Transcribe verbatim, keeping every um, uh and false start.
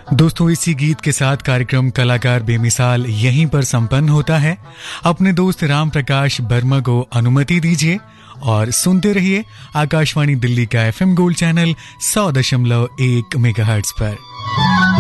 दोस्तों, इसी गीत के साथ कार्यक्रम कलाकार बेमिसाल यहीं पर संपन्न होता है। अपने दोस्त राम प्रकाश वर्मा को अनुमति दीजिए और सुनते रहिए आकाशवाणी दिल्ली का एफएम गोल्ड चैनल सौ दशमलव एक मेगाहर्ट्ज पर।